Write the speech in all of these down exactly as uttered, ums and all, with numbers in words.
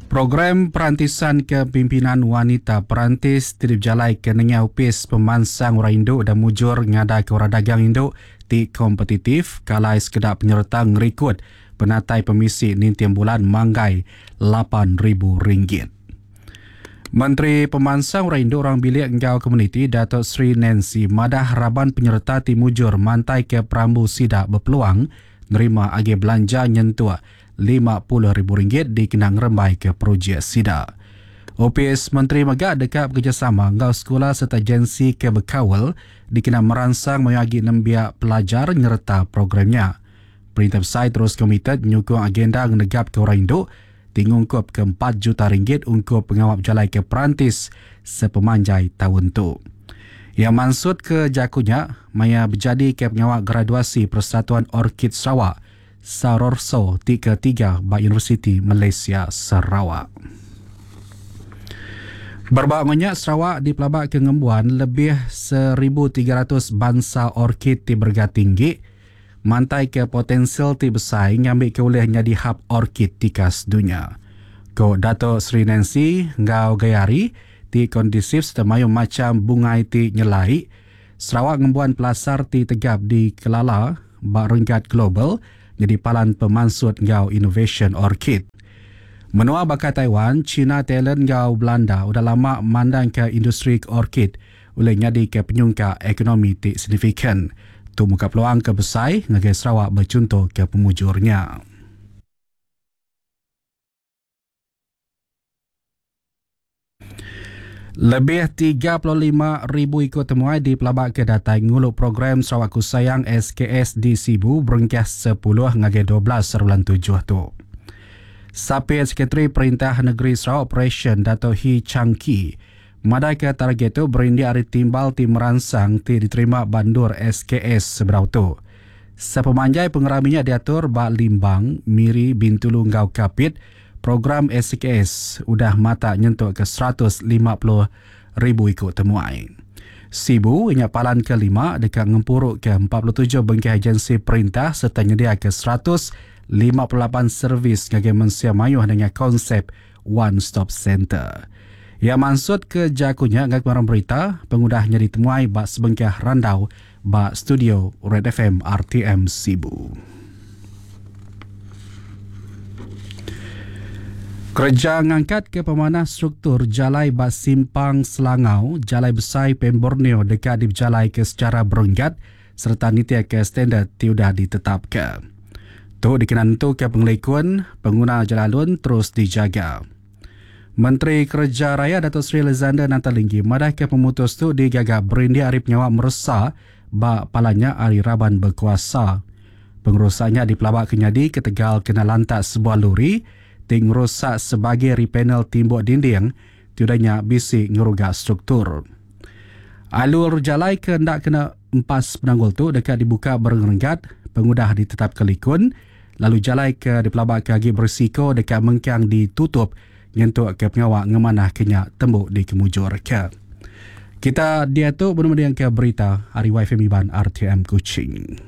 Program perantisan kepimpinan wanita perantis tidip-jalai ke nengah upis pemansang orang induk dan mujur ngada ke orang dagang induk ti kompetitif kalai sekedar penyerta ngerikut penatai pemisi nintiam bulan manggai lapan ribu ringgit. Menteri Pemansang Orang Induk Orang Bilik Engkau Komuniti Datuk Seri Nancy madah harapan penyerta ti mujur mantai ke Perambu Sidak berpeluang nerima agi belanja nyentuh lima puluh ribu ringgit dikenang rembai ke projek Sidak. Opis Menteri Megak dekat bekerjasama ngau sekolah serta agensi ke berkawal dikenang merangsang mayagi nembiak pelajar nyerta programnya. Perintah Besar terus komited menyokong agenda menegap ke orang induk tingungkup ke empat juta ringgit untuk pengawal jalai ke perantis sepemanjai tahun tu. Yang maksud ke jakunya, maya berjadi ke pengawal graduasi Persatuan Orkid Sarawak, Sarorso tiga tiga ba Universiti Malaysia Sarawak. Berbangunnya Sarawak di pelabak kengembuan lebih seribu tiga ratus bangsa orkid ti berga tinggi, mantai ke potensial ti besar ngambil ke oleh jadi hub orkid ti kas dunia. Ko Dato' Seri Nancy ngau gayari ti kondisif setemayu macam bungai ti nyelai, Sarawak ngembuan pelasar ti tegap di kelala ba ringkat global jadi palan pemansut ngau innovation orchid. Menua bakat Taiwan, China talent ngau Belanda udah lama mandang ke industri orchid oleh nyadi ke penyungka ekonomi ti signifikan. Tu muka peluang ke besai ngagai Sarawak bercontoh ke pemujurnya. Lebih tiga puluh lima ribu ikut temuai di pelabak kedatai nguluk program Sarawak Ku Sayang S K S di Sibu berengkah sepuluh ngagai dua belas bulan tujuh tu. Sapi Sekretari Perintah Negeri Sarawak Operation Dato' Hee Chang Ki madai ke target tu berindi hari timbal ti merangsang ti diterima bandur S K S seberau tu. Sepemanjai pengeraminya diatur bak Limbang, Miri, Bintulu, Ngau Kapit, program S K S udah mata nyentuh ke seratus lima puluh ribu ikut temuai. Sibu ingat palan kelima dekat ngempuruk ke empat puluh tujuh bengkai agensi perintah serta nyedia ke seratus lima puluh lapan servis ngagai mensia mayuh dengan konsep One Stop Center. Yang maksud ke jakunya ngak marang berita pengudahnya ditemuai bak sebengkah randau bak studio Red F M R T M Sibu. Kerja ngangkat ke pemanah struktur Jalai Bas Simpang Selangau, Jalai Besai Pem Borneo dekat diberjalai ke secara berenggat serta nitia ke standard tiudah ditetapkan. Tu dikenan tu ke pengelikuan pengguna jalalun terus dijaga. Menteri Kerja Raya Datuk Seri Alexander Natalinggi madah ke pemutus tu digagak berindi arif nyawa meresah bak palanya Ari Raban berkuasa. Pengurusannya di Pelabak Kenyadi ke Tegal kena lantak sebuah lori ting rosak sebagai repanel timbuk dinding tiudahnya bisi ngeruga struktur. Alur jalai ke hendak kena empas penanggul tu dekat dibuka berenggat pengudah ditetap kelikun lalu jalai ke di Pelabak Kagi berisiko dekat mengkang ditutup nyentuk ke pengawak ngemanah kenyak tembuk di kemujur ke. Kita dia tu benar-benar ke berita Hari Y F M Iban R T M Kuching.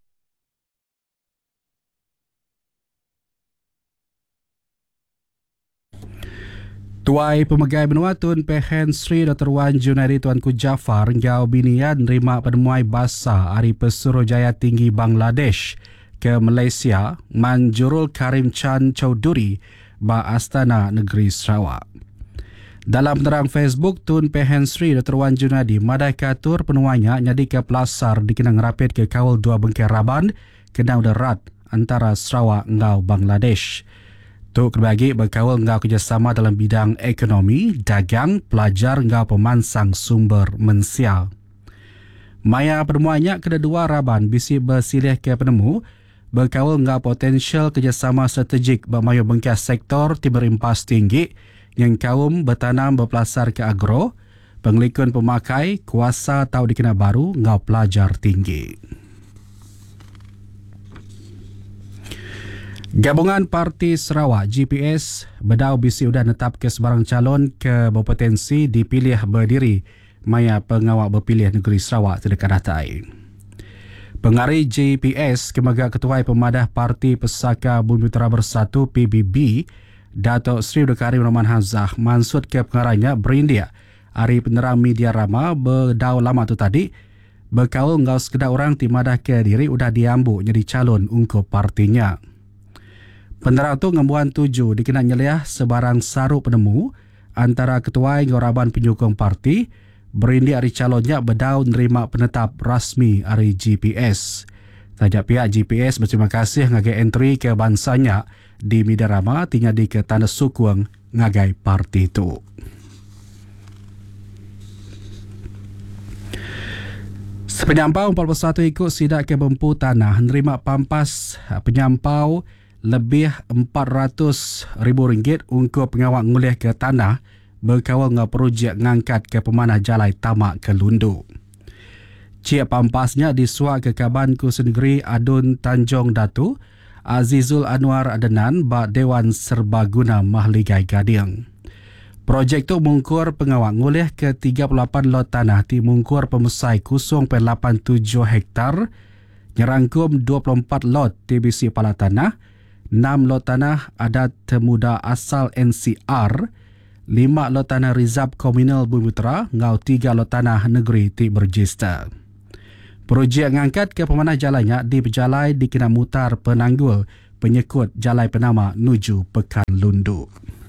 Tuai Pemegai Benua Tun Pehen Sri Doktor Wan Junaidi Tuanku Jafar ngau binian nerima penemuai basa Hari Pesuruhjaya Tinggi Bangladesh ke Malaysia Manjurul Karim Chan Chowdhury ba Astana Negeri Sarawak. Dalam terang Facebook Tun Pehen Sri Doktor Wan Junaidi madai katur penuanya nyadi ke pelasar dikenang rapid ke kawal dua bengkai Raban kena darat antara Sarawak ngau Bangladesh. Tu kerbagi berkawal ngau kerjasama dalam bidang ekonomi, dagang, pelajar ngau pemansang sumber mensia. Maya penemuannya kedua Raban bisi bersilih ke penemu berkawal ngau potensial kerjasama strategik bermayu bengkai sektor timur impas tinggi yang kaum bertanam berpelasar ke agro, pengelikun pemakai, kuasa atau dikena baru ngau pelajar tinggi. Gabungan Parti Sarawak G P S bedau bisi udah netap ke sebarang calon ke berpotensi dipilih berdiri maya pengawal berpilih negeri Sarawak terdekat datai. Pengari G P S Kemagak Ketua Pemadah Parti Pesaka Bumi Utara Bersatu P B B Datuk Seri Abdul Karim Rahman Hamzah mansut ke pengarahnya berindia hari penerang media rama berdau lama tu tadi berkaul ngau sekedar orang timadah ke diri udah diambuk jadi calon ungkup partinya. Penerang tu ngembuan tuju dikena nyeliah sebarang saruk penemu antara ketua Ngoraban penyokong parti berindia hari calonnya berdau nerima penetap rasmi hari G P S. Tajak pihak G P S berterima kasih ngagai entry ke bansanya di media rama tinggal di ke tanda sukuang ngagai parti itu. Penyampau empat puluh satu ikut sidak ke Bempu Tanah nerima pampas penyampau lebih empat ratus ribu ringgit untuk pengawal ngulih ke tanah berkawal dengan projek ngangkat ke pemanah jalai tamak ke Lundu. Cik pampasnya disuak ke Kaban Kursi Negeri Adun Tanjung Datu Azizul Anwar Adenan bak Dewan Serbaguna Mahligai Gading. Projek tu mungkur pengawal ngulih ke tiga puluh lapan lot tanah di mungkur pemesai kosong perpuluhan lapan tujuh hektar, nyerangkum dua puluh empat lot T B C Pala Tanah, enam lot tanah adat temuda asal N C R, lima lot tanah Rizab Komunal Bumiputera, ngau tiga lot tanah negeri ti berregister. Projek ngangkat ke pemanah jalannya di Pejalai dikena mutar penanggul penyekut Jalai Penama nuju Pekan Lundu.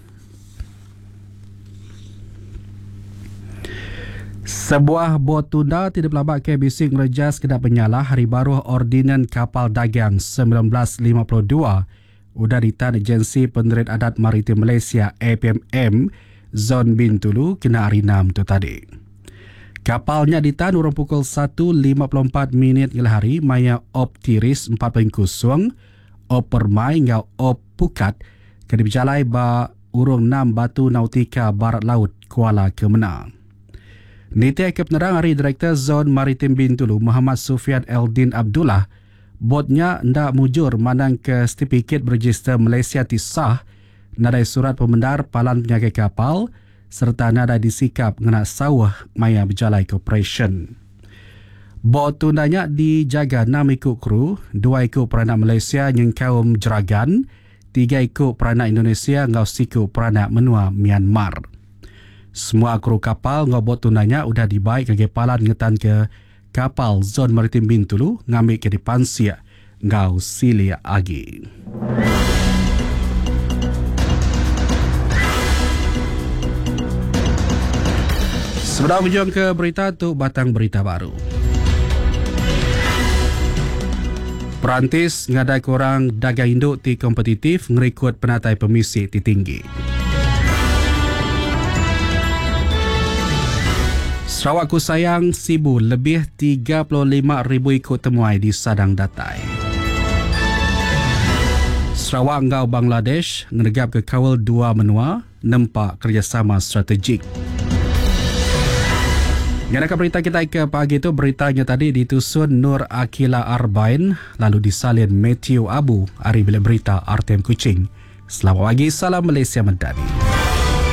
Sebuah bot tunda tidak pelabak ke bising rejas kedap penyalah hari baru Ordinan Kapal Dagang seribu sembilan ratus lima puluh dua udah ditan Agensi Penerit Adat Maritim Malaysia A P M M Zon Bintulu kena hari enam tu tadi. Kapalnya ditan urang pukul satu lima puluh empat minit ngil hari maya op tiris empat kosong op permai ngau op pukat ke diberjalai ba urung enam Batu Nautika Barat Laut Kuala Kemenang. Niti ke penerang hari Direktur Zon Maritim Bintulu Muhammad Sufian Eldin Abdullah botnya ndak mujur manang ke sertifikat berregister Malaysia tisah nadai surat pemendar palan penyakai kapal serta nadai disikap ngena sawah maya berjalai corporation. Bot tundanya dijaga enam ikut kru, dua ikut peranak Malaysia yang kaum Jeragan, tiga ikut peranak Indonesia ngau siku peranak menua Myanmar. Semua kru kapal ngau bot tundanya udah dibaik ke palan ngetan ke kapal Zon Maritim Bintulu ngambil ke di Pansia ngau Silia Agi. Sebelum menjom ke berita tu batang berita baru. Perantis ngadai korang dagang induk ti kompetitif ngerikut penatai pemisi ti tinggi. Sarawak ku sayang Sibu lebih tiga puluh lima ribu ikut temuai di Sadang Datai. Sarawak ngau Bangladesh ngeregap ke kawal dua menua nempak kerjasama strategik. Yang berita kita ke pagi itu beritanya tadi ditusun Nur Akila Arbain lalu disalin Matthew Abu hari bila berita R T M Kuching. Selamat pagi, salam Malaysia Madani.